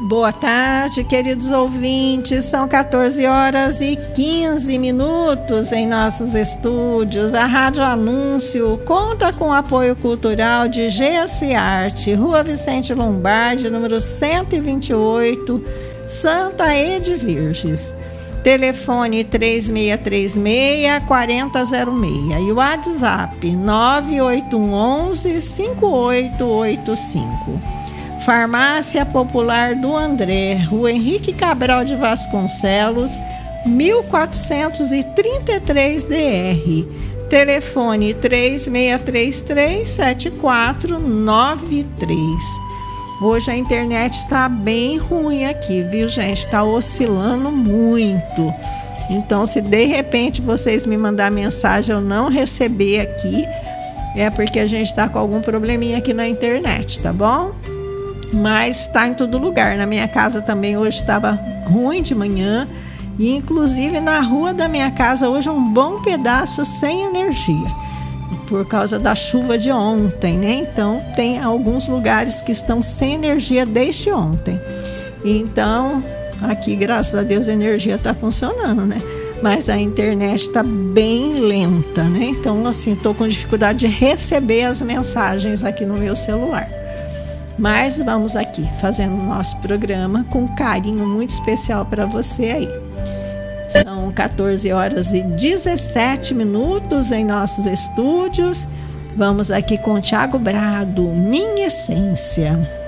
Boa tarde, queridos ouvintes. São 14 horas e 15 minutos em nossos estúdios. A Rádio Anúncio conta com o apoio cultural de GS Arte, Rua Vicente Lombardi, número 128, Santa Edvirges. Telefone 3636-4006 e o WhatsApp 9811-5885. Farmácia Popular do André, Rua Henrique Cabral de Vasconcelos, 1433 DR. Telefone 3633-7493. Hoje a internet está bem ruim aqui, viu, gente? Está oscilando muito. Então, se de repente vocês me mandarem mensagem eu não receber aqui, é porque a gente está com algum probleminha aqui na internet, tá bom? Mas está em todo lugar. Na minha casa também hoje estava ruim de manhã. E inclusive na rua da minha casa hoje é um bom pedaço sem energia. Por causa da chuva de ontem, né? Então tem alguns lugares que estão sem energia desde ontem. Então aqui, graças a Deus, a energia está funcionando, né? Mas a internet está bem lenta, né? Então assim, estou com dificuldade de receber as mensagens aqui no meu celular. Mas vamos aqui fazendo o nosso programa com um carinho muito especial para você aí. São 14 horas e 17 minutos em nossos estúdios. Vamos aqui com o Thiago Brado, Minha Essência.